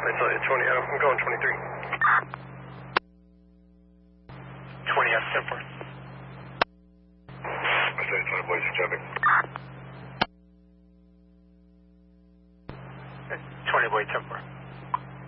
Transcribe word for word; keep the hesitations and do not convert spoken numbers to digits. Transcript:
saw you, twenty, uh, I'm going twenty-three. twenty F ten four. I saw you, twenty boys, you're jumping. twenty boy ten four.